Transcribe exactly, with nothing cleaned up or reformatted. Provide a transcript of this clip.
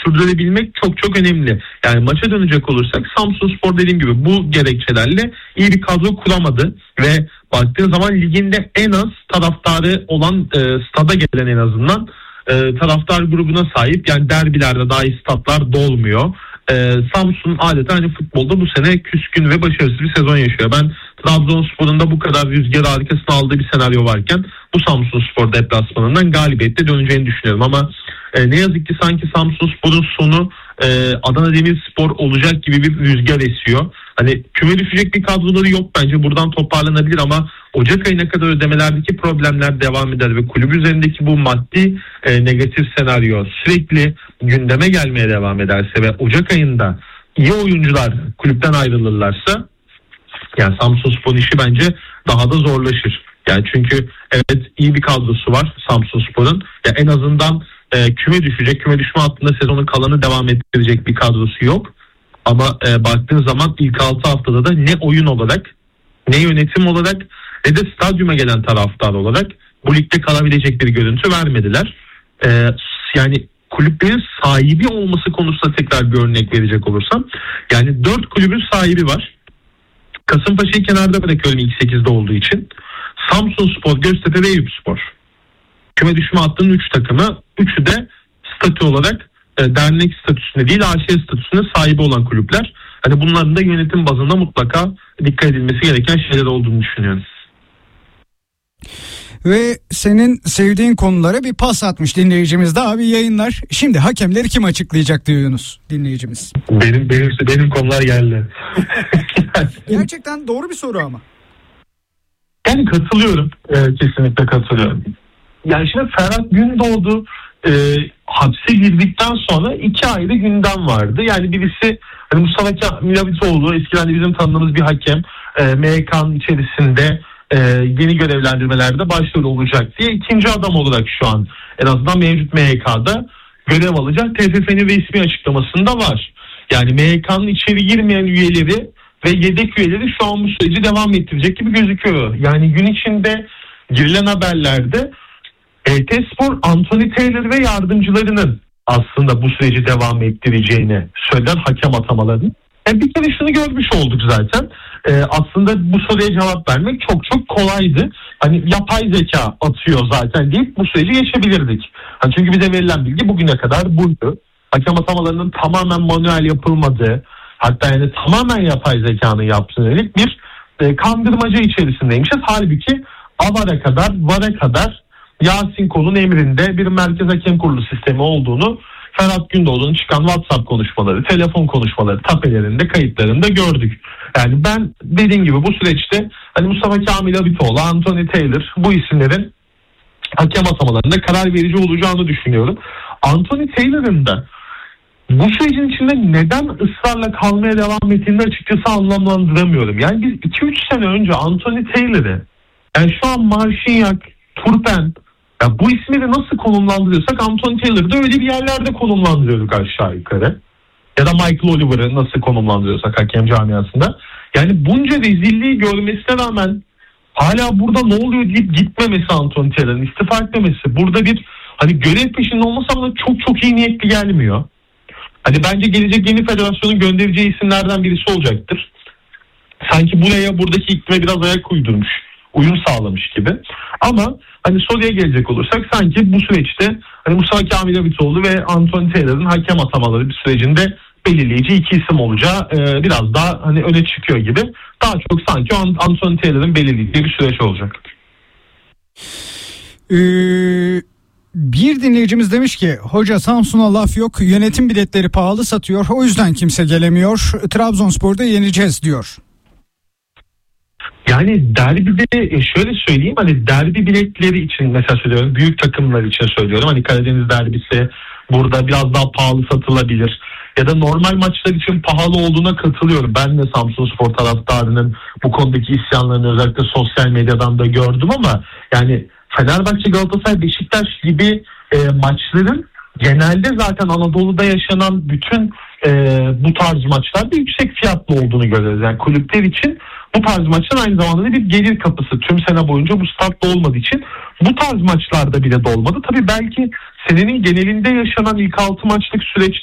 sürdürebilmek çok çok önemli. Yani maça dönecek olursak Samsunspor dediğim gibi bu gerekçelerle iyi bir kadro kuramadı ve baktığın zaman liginde en az taraftarı olan e, stada gelen en azından e, taraftar grubuna sahip. Yani derbilerde dahi statlar dolmuyor. Ee, Samsun adeta hani futbolda bu sene küskün ve başarısız bir sezon yaşıyor. Ben Trabzonspor'un da bu kadar rüzgar arkasına aldığı bir senaryo varken bu Samsunspor deplasmanından galibiyette döneceğini düşünüyorum. Ama e, ne yazık ki sanki Samsunspor'un sonu e, Adana Demirspor olacak gibi bir rüzgar esiyor. Hani küme düşecek bir kadroları yok bence, buradan toparlanabilir ama Ocak ayına kadar ödemelerdeki problemler devam eder ve kulüp üzerindeki bu maddi e, negatif senaryo sürekli gündeme gelmeye devam ederse ve Ocak ayında iyi oyuncular kulüpten ayrılırlarsa yani Samsunspor'un işi bence daha da zorlaşır. Yani çünkü evet iyi bir kadrosu var Samsunspor'un. Ya en azından e, küme düşecek, küme düşme hattında sezonun kalanı devam ettirecek bir kadrosu yok. Ama e, baktığın zaman ilk altı haftada da ne oyun olarak, ne yönetim olarak, ne de stadyuma gelen taraftar olarak bu ligde kalabilecek bir görüntü vermediler. E, yani kulüplerin sahibi olması konusunda tekrar bir örnek verecek olursam, yani dört kulübün sahibi var. Kasımpaşa'yı kenarda bırakıyorum ilk sekizde olduğu için. Samsunspor, Göztepe ve Eyüpspor. Küme düşme hattının üç takımı, üçü de statü olarak e, dernek statüsünde değil A Ş statüsünde sahibi olan kulüpler. Hani bunların da yönetim bazında mutlaka dikkat edilmesi gereken şeyler olduğunu düşünüyorum. Ve senin sevdiğin konulara bir pas atmış dinleyicimiz de abi yayınlar. Şimdi hakemleri kim açıklayacak diyor Yunus dinleyicimiz. Benim benim benim konular geldi. Gerçekten doğru bir soru ama. Yani katılıyorum. Ee, kesinlikle katılıyorum. Yani şimdi Ferhat Gündoğdu e, hapse girdikten sonra iki ayrı gündem vardı. Yani birisi hani Mustafa Kamil Abitoğlu, eskiden de bizim tanıdığımız bir hakem, e, M H K'nın içerisinde e, yeni görevlendirmelerde başrol olacak diye ikinci adam olarak şu an en azından mevcut M H K'da görev alacak. T F F'nin resmi açıklamasında var. Yani M H K'nın içeri girmeyen üyeleri ve yedek üyeleri şu an bu süreci devam ettirecek gibi gözüküyor. Yani gün içinde girilen haberlerde E T Spor, Anthony Taylor ve yardımcılarının aslında bu süreci devam ettireceğini söyleyen hakem atamalarını. Yani bir kere şunu görmüş olduk zaten. Ee, aslında bu soruya cevap vermek çok çok kolaydı. Hani yapay zeka atıyor zaten deyip bu süreci geçebilirdik. Hani çünkü bize verilen bilgi bugüne kadar buydu. Hakem atamalarının tamamen manuel yapılmadığı, hatta yani tamamen yapay zekanın yaptığına yönelik bir e, kandırmaca içerisindeymişiz. Halbuki A V R'a kadar, V A R'a kadar Yasin Kol'un emrinde bir merkez hakem kurulu sistemi olduğunu Ferhat Gündoğdu'nun çıkan WhatsApp konuşmaları, telefon konuşmaları, tapelerinde, kayıtlarında gördük. Yani ben dediğim gibi bu süreçte hani Mustafa Kamil Abitoğlu, Anthony Taylor bu isimlerin hakem atamalarında karar verici olacağını düşünüyorum. Anthony Taylor'ın da bu sürecin içinde neden ısrarla kalmaya devam ettiğini açıkçası anlamlandıramıyorum. Yani biz iki üç sene önce Anthony Taylor'ı, yani şu an Marşinyak, Turpen, ya bu ismini nasıl konumlandırıyorsak Anthony Taylor'ı da öyle bir yerlerde konumlandırıyorduk aşağı yukarı. Ya da Michael Oliver'ı nasıl konumlandırıyorsak hakem camiasında. Yani bunca rezilliği görmesine rağmen hala burada ne oluyor deyip gitmemesi, Anthony Taylor'ın istifa etmemesi, burada bir hani görev peşinde olması ama çok çok iyi niyetli gelmiyor. Hani bence gelecek yeni federasyonun göndereceği isimlerden birisi olacaktır. Sanki buraya, buradaki iklime biraz ayak uydurmuş, uyum sağlamış gibi. Ama hani soruya gelecek olursak sanki bu süreçte hani Mustafa Kamil Abitoğlu ve Anthony Taylor'ın hakem atamaları bir sürecinde belirleyici iki isim olacağı e, biraz daha hani öne çıkıyor gibi. Daha çok sanki Anthony Taylor'ın belirleyeceği bir süreç olacak. Ee, bir dinleyicimiz demiş ki hoca Samsun'a laf yok, yönetim biletleri pahalı satıyor, o yüzden kimse gelemiyor, Trabzonspor'da yeneceğiz diyor. Yani derbide şöyle söyleyeyim, hani derbi biletleri için mesela söylüyorum, büyük takımlar için söylüyorum, hani Karadeniz derbisi burada biraz daha pahalı satılabilir ya da normal maçlar için pahalı olduğuna katılıyorum. Ben de Samsunspor taraftarının bu konudaki isyanlarını özellikle sosyal medyadan da gördüm ama yani Fenerbahçe, Galatasaray, Beşiktaş gibi e, maçların genelde zaten Anadolu'da yaşanan bütün e, bu tarz maçlarda yüksek fiyatlı olduğunu görüyoruz. Yani kulüpler için bu tarz maçlar aynı zamanda bir gelir kapısı. Tüm sene boyunca bu statta olmadığı için bu tarz maçlarda bile dolmadı. Tabii belki senenin genelinde yaşanan ilk altı maçlık süreç